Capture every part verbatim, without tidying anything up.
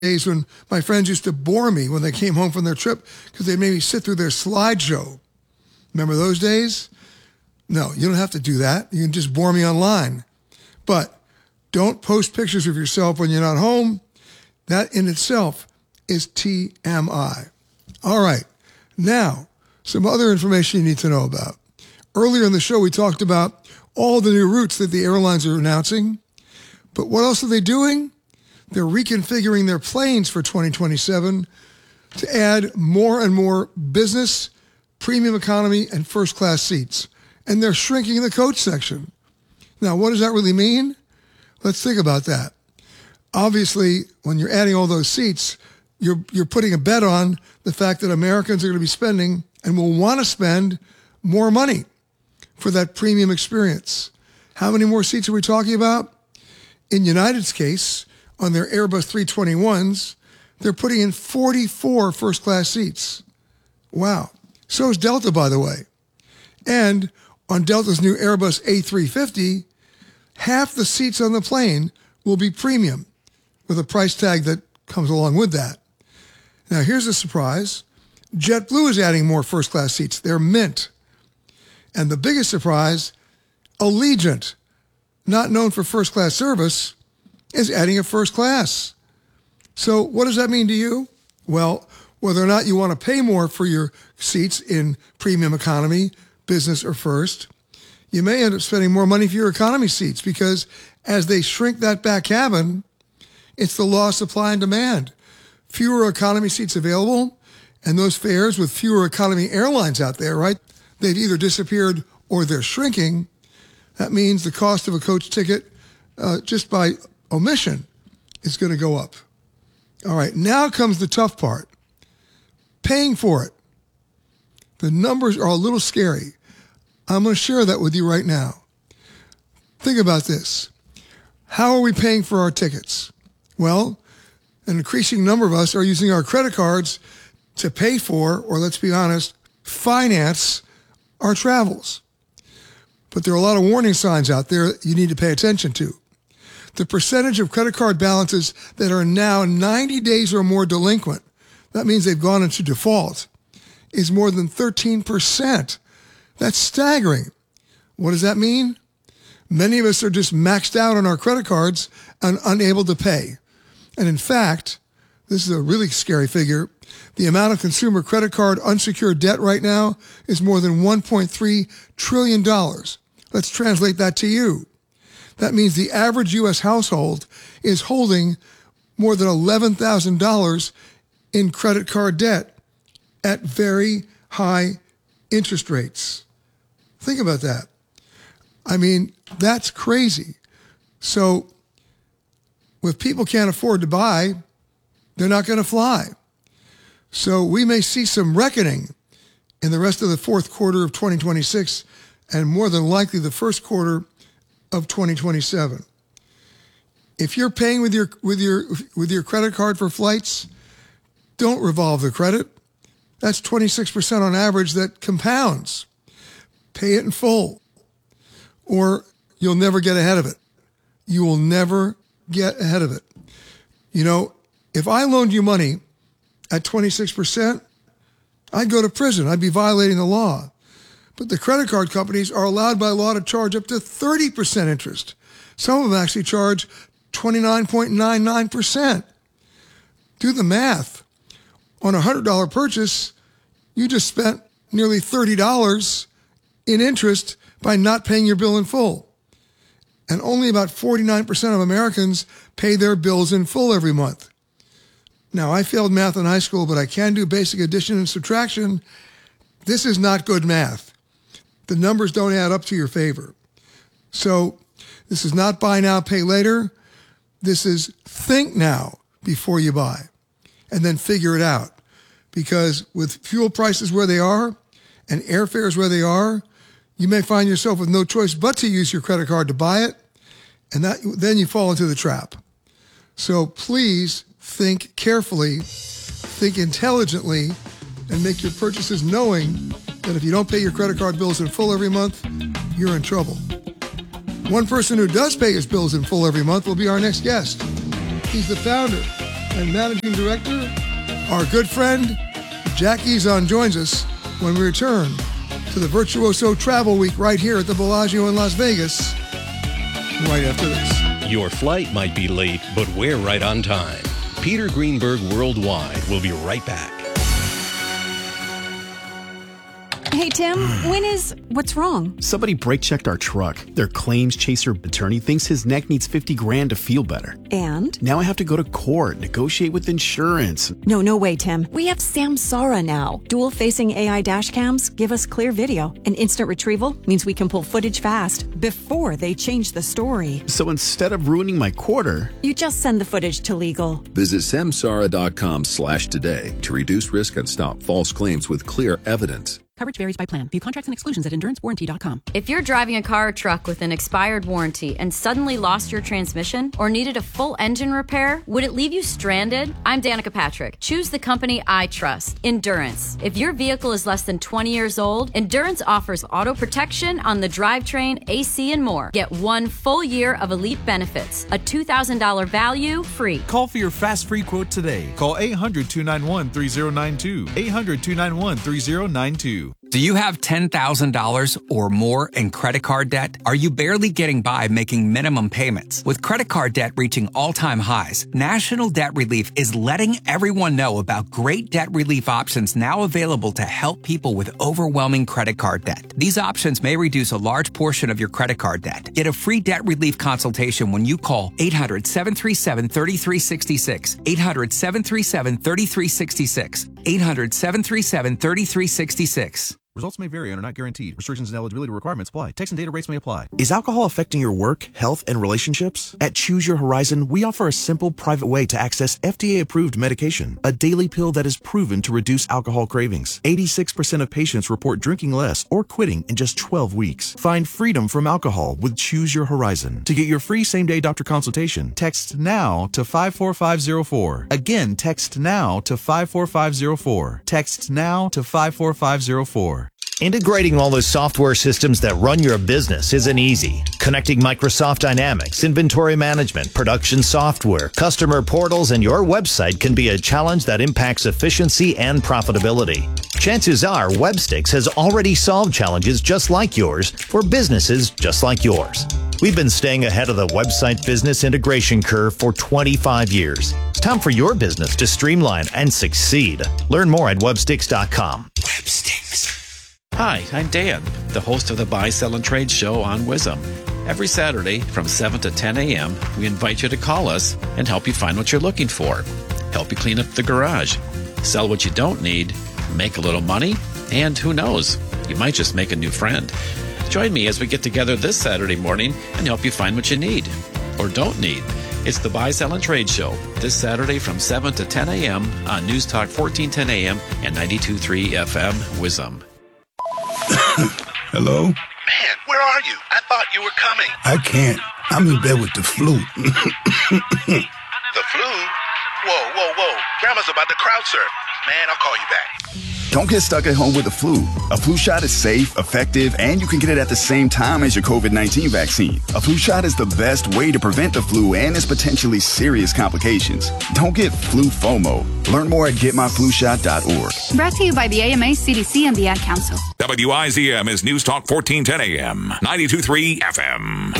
days when my friends used to bore me when they came home from their trip because they made me sit through their slideshow. Remember those days? No, you don't have to do that. You can just bore me online. But don't post pictures of yourself when you're not home. That in itself is T M I. All right. Now, some other information you need to know about. Earlier in the show, we talked about all the new routes that the airlines are announcing. But what else are they doing? They're reconfiguring their planes for twenty twenty-seven to add more and more business, premium economy, and first-class seats. And they're shrinking the coach section. Now, what does that really mean? Let's think about that. Obviously, when you're adding all those seats, you're you're putting a bet on the fact that Americans are going to be spending and will want to spend more money for that premium experience. How many more seats are we talking about? In United's case, on their Airbus three twenty-ones, they're putting in forty-four first-class seats. Wow. So is Delta, by the way. And on Delta's new Airbus A three fifty, half the seats on the plane will be premium with a price tag that comes along with that. Now, here's a surprise. JetBlue is adding more first-class seats. They're Mint. And the biggest surprise, Allegiant, not known for first-class service, is adding a first class. So what does that mean to you? Well, whether or not you want to pay more for your seats in premium economy, business, or first, you may end up spending more money for your economy seats because as they shrink that back cabin, it's the law of supply and demand. Fewer economy seats available, and those fares with fewer economy airlines out there, right? They've either disappeared or they're shrinking. That means the cost of a coach ticket, uh, just by omission, is going to go up. All right, now comes the tough part. Paying for it. The numbers are a little scary. I'm going to share that with you right now. Think about this. How are we paying for our tickets? Well, an increasing number of us are using our credit cards to pay for, or let's be honest, finance our travels. But there are a lot of warning signs out there you need to pay attention to. The percentage of credit card balances that are now ninety days or more delinquent, that means they've gone into default, is more than thirteen percent. That's staggering. What does that mean? Many of us are just maxed out on our credit cards and unable to pay. And in fact, this is a really scary figure. The amount of consumer credit card unsecured debt right now is more than one point three trillion dollars. Let's translate that to you. That means the average U S household is holding more than eleven thousand dollars in credit card debt at very high interest rates. Think about that. I mean, that's crazy. So if people can't afford to buy, they're not going to fly. So we may see some reckoning in the rest of the fourth quarter of twenty twenty-six and more than likely the first quarter of twenty twenty-seven. If you're paying with your with your with your credit card for flights, don't revolve the credit. That's twenty-six percent on average that compounds. Pay it in full, or you'll never get ahead of it. You will never get ahead of it. You know, if I loaned you money at twenty-six percent, I'd go to prison. I'd be violating the law. But the credit card companies are allowed by law to charge up to thirty percent interest. Some of them actually charge twenty-nine point nine nine percent. Do the math. On a one hundred dollars purchase, you just spent nearly thirty dollars in interest by not paying your bill in full. And only about forty-nine percent of Americans pay their bills in full every month. Now, I failed math in high school, but I can do basic addition and subtraction. This is not good math. The numbers don't add up to your favor. So this is not buy now, pay later. This is think now before you buy and then figure it out. Because with fuel prices where they are and airfares where they are, you may find yourself with no choice but to use your credit card to buy it. And that, then you fall into the trap. So please think carefully, think intelligently, and make your purchases knowing that if you don't pay your credit card bills in full every month, you're in trouble. One person who does pay his bills in full every month will be our next guest. He's the founder and Managing Director, our good friend, Jack Ezon, joins us when we return to the Virtuoso Travel Week right here at the Bellagio in Las Vegas, right after this. Your flight might be late, but we're right on time. Peter Greenberg Worldwide will be right back. Hey, Tim, when is... What's wrong? Somebody brake checked our truck. Their claims chaser attorney thinks his neck needs fifty grand to feel better. And? Now I have to go to court, negotiate with insurance. No, no way, Tim. We have Samsara now. Dual-facing A I dash cams give us clear video. And instant retrieval means we can pull footage fast before they change the story. So instead of ruining my quarter... You just send the footage to legal. Visit samsara.com slash today to reduce risk and stop false claims with clear evidence. Coverage varies by plan. View contracts and exclusions at endurance warranty dot com. If you're driving a car or truck with an expired warranty and suddenly lost your transmission or needed a full engine repair, would it leave you stranded? I'm Danica Patrick. Choose the company I trust, Endurance. If your vehicle is less than twenty years old, Endurance offers auto protection on the drivetrain, A C, and more. Get one full year of elite benefits, a two thousand dollars value free. Call for your fast free quote today. Call eight hundred, two nine one, three zero nine two. eight hundred, two nine one, three zero nine two. Do you have ten thousand dollars or more in credit card debt? Are you barely getting by making minimum payments? With credit card debt reaching all-time highs, National Debt Relief is letting everyone know about great debt relief options now available to help people with overwhelming credit card debt. These options may reduce a large portion of your credit card debt. Get a free debt relief consultation when you call eight hundred, seven three seven, three three six six, eight hundred, seven three seven, three three six six, eight hundred, seven three seven, three three six six. Results may vary and are not guaranteed. Restrictions and eligibility requirements apply. Text and data rates may apply. Is alcohol affecting your work, health, and relationships? At Choose Your Horizon, we offer a simple, private way to access F D A-approved medication, a daily pill that is proven to reduce alcohol cravings. eighty-six percent of patients report drinking less or quitting in just twelve weeks. Find freedom from alcohol with Choose Your Horizon. To get your free same-day doctor consultation, text NOW to five four five zero four. Again, text NOW to five four five zero four. Text NOW to five four five zero four. Integrating all the software systems that run your business isn't easy. Connecting Microsoft Dynamics, inventory management, production software, customer portals, and your website can be a challenge that impacts efficiency and profitability. Chances are Webstix has already solved challenges just like yours for businesses just like yours. We've been staying ahead of the website business integration curve for twenty-five years. It's time for your business to streamline and succeed. Learn more at webstix dot com. Webstix. Hi, I'm Dan, the host of the Buy, Sell, and Trade show on Wisdom. Every Saturday from seven to ten a.m., we invite you to call us and help you find what you're looking for, help you clean up the garage, sell what you don't need, make a little money, and who knows, you might just make a new friend. Join me as we get together this Saturday morning and help you find what you need or don't need. It's the Buy, Sell, and Trade show this Saturday from seven to ten a.m. on News Talk fourteen ten a.m. and ninety-two point three F M Wisdom. Hello? Man, where are you? I thought you were coming. I can't. I'm in bed with the flu. The flu? Whoa, whoa, whoa. Grandma's about to crowd surf. Man, I'll call you back. Don't get stuck at home with the flu. A flu shot is safe, effective, and you can get it at the same time as your covid nineteen vaccine. A flu shot is the best way to prevent the flu and its potentially serious complications. Don't get flu FOMO. Learn more at get my flu shot dot org. Brought to you by the A M A, C D C, and the Ad Council. W I Z M is News Talk fourteen ten A M, ninety-two point three F M.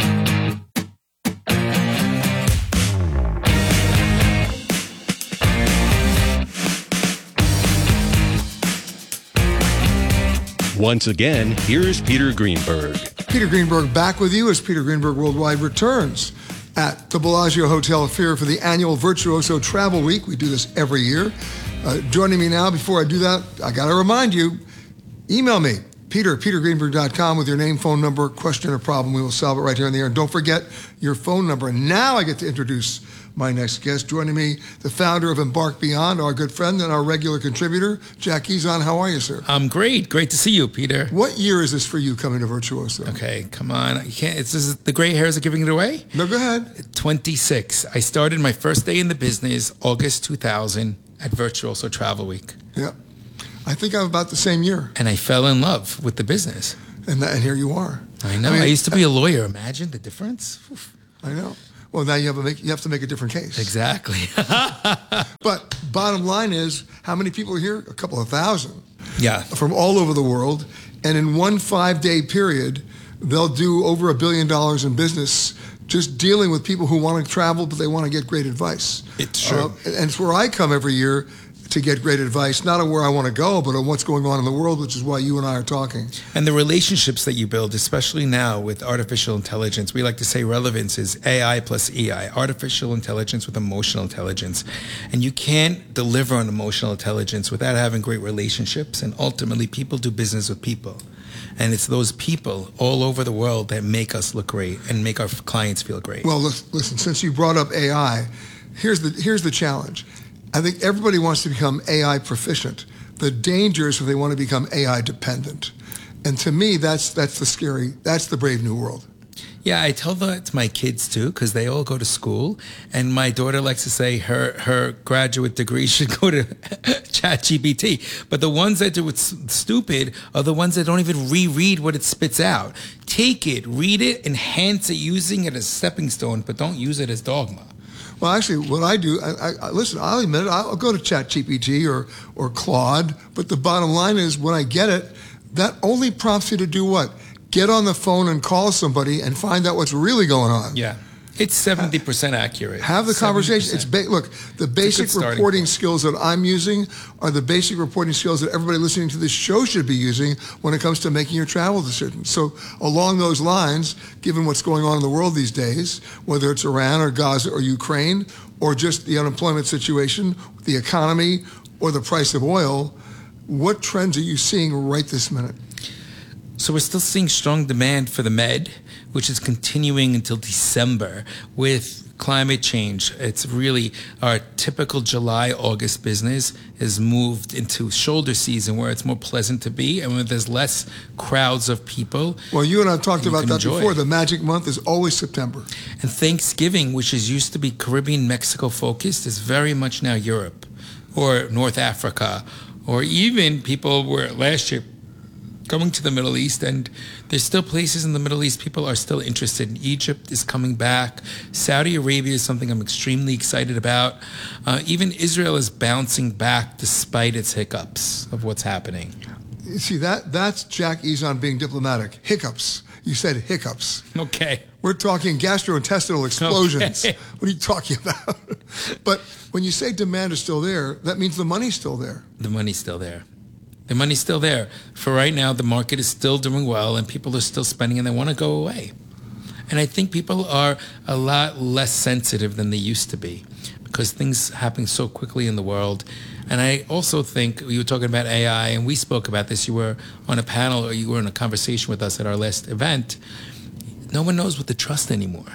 Once again, here's Peter Greenberg. Peter Greenberg back with you as Peter Greenberg Worldwide returns at the Bellagio Hotel here for the annual Virtuoso Travel Week. We do this every year. Uh, joining me now, before I do that, I got to remind you, email me, Peter at peter greenberg dot com with your name, phone number, question, or problem. We will solve it right here in the air. And don't forget your phone number. And now I get to introduce my next guest. Joining me, the founder of Embark Beyond, our good friend and our regular contributor, Jack Ezon. How are you, sir? I'm great. Great to see you, Peter. What year is this for you coming to Virtuoso? Okay, come on. You can't. It's this is, the gray hairs are giving it away. No, go ahead. twenty-six. I started my first day in the business, August two thousand, at Virtuoso Travel Week. Yeah. I think I'm about the same year. And I fell in love with the business. And, that, and here you are. I know. I, mean, I used to be a lawyer. Imagine the difference. Oof. I know. Well, now you have to make you have to make a different case. Exactly. But bottom line is, how many people are here? A couple of thousand. Yeah. From all over the world, and in one five-day period, they'll do over a billion dollars in business just dealing with people who want to travel, but they want to get great advice. It's true. Uh, and it's where I come every year to get great advice, not on where I want to go, but on what's going on in the world, which is why you and I are talking. And the relationships that you build, especially now with artificial intelligence, we like to say relevance is A I plus E I, artificial intelligence with emotional intelligence. And you can't deliver on emotional intelligence without having great relationships. And ultimately, people do business with people. And it's those people all over the world that make us look great and make our clients feel great. Well, listen, since you brought up A I, here's the here's the challenge. I think everybody wants to become A I proficient. The danger is if they want to become A I dependent. And to me, that's that's the scary, that's the brave new world. Yeah, I tell that to my kids too, because they all go to school. And my daughter likes to say her, her graduate degree should go to ChatGPT. But the ones that do it stupid are the ones that don't even reread what it spits out. Take it, read it, enhance it using it as a stepping stone, but don't use it as dogma. Well, actually, what I do, I, I, listen, I'll admit it, I'll go to ChatGPT or, or Claude, but the bottom line is when I get it, that only prompts you to do what? Get on the phone and call somebody and find out what's really going on. Yeah. It's seventy percent accurate. Have the conversation. It's ba- Look, the basic reporting point. skills that I'm using are the basic reporting skills that everybody listening to this show should be using when it comes to making your travel decisions. So along those lines, given what's going on in the world these days, whether it's Iran or Gaza or Ukraine, or just the unemployment situation, the economy, or the price of oil, what trends are you seeing right this minute? So we're still seeing strong demand for the med, which is continuing until December with climate change. It's really our typical July, August business is moved into shoulder season where it's more pleasant to be and where there's less crowds of people. Well, you and I have talked about that enjoy. before. The magic month is always September. And Thanksgiving, which is used to be Caribbean, Mexico focused, is very much now Europe or North Africa, or even people were last year going to the Middle East, and there's still places in the Middle East people are still interested. Egypt is coming back. Saudi Arabia is something I'm extremely excited about. Uh, even Israel is bouncing back despite its hiccups of what's happening. You see, that that's Jack Ezon being diplomatic. Hiccups. You said hiccups. Okay. We're talking gastrointestinal explosions. Okay. What are you talking about? But when you say demand is still there, that means the money's still there. The money's still there. The money's still there. For right now, the market is still doing well and people are still spending and they want to go away. And I think people are a lot less sensitive than they used to be because things happen so quickly in the world. And I also think, you were talking about A I, and we spoke about this. You were on a panel or you were in a conversation with us at our last event. No one knows what to trust anymore.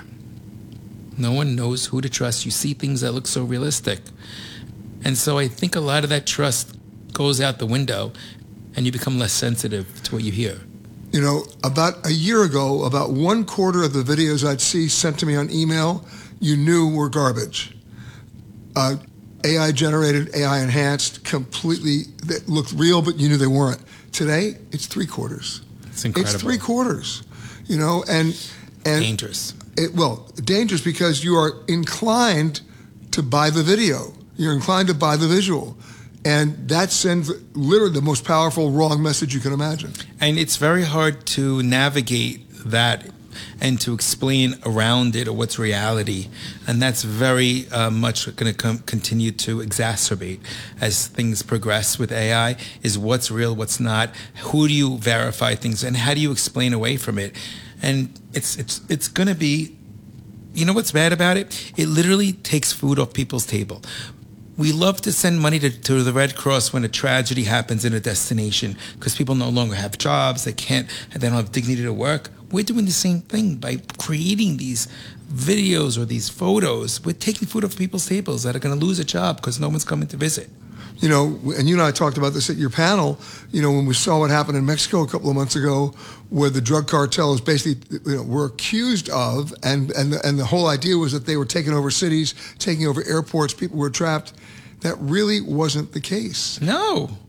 No one knows who to trust. You see things that look so realistic. And so I think a lot of that trust goes out the window and you become less sensitive to what you hear. You know, about a year ago, about one quarter of the videos I'd see sent to me on email, you knew were garbage. Uh, A I generated, A I enhanced, completely, that looked real, but you knew they weren't. Today, it's three quarters. It's incredible. It's three quarters, you know, and... and dangerous. It, well, dangerous because you are inclined to buy the video. You're inclined to buy the visual. And that sends literally the most powerful wrong message you can imagine. And it's very hard to navigate that and to explain around it or what's reality. And that's very uh, much going to com- continue to exacerbate as things progress with A I, is what's real, what's not, who do you verify things, and how do you explain away from it? And it's it's it's going to be, you know what's bad about it? It literally takes food off people's table. We love to send money to, to the Red Cross when a tragedy happens in a destination because people no longer have jobs, they can't, they don't have dignity to work. We're doing the same thing by creating these videos or these photos. We're taking food off people's tables that are going to lose a job because no one's coming to visit. You know, and you and I talked about this at your panel, you know, when we saw what happened in Mexico a couple of months ago, where the drug cartels basically, you know, were accused of, and, and, the, and the whole idea was that they were taking over cities, taking over airports, people were trapped. That really wasn't the case. No.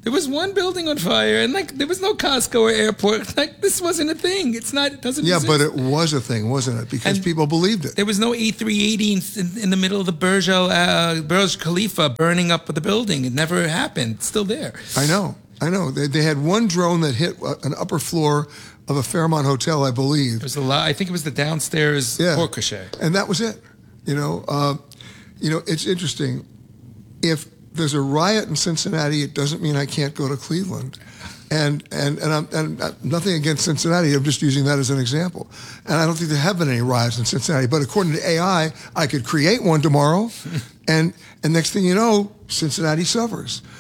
There was one building on fire, and like there was no Costco or airport. Like this wasn't a thing. It's not. It doesn't. Yeah, exist. but it was a thing, wasn't it? Because And people believed it. There was no A three eighty in, in the middle of the Burj Al uh, Burj Khalifa burning up the building. It never happened. It's still there. I know. I know. They, they had one drone that hit an upper floor of a Fairmont hotel, I believe. It was a lot. I think it was the downstairs Yeah. porte cochere. And that was it. You know, uh, you know, it's interesting. If there's a riot in Cincinnati, it doesn't mean I can't go to Cleveland. And and and I'm and nothing against Cincinnati. I'm just using that as an example. And I don't think there have been any riots in Cincinnati. But according to A I, I could create one tomorrow, and and next thing you know, Cincinnati suffers.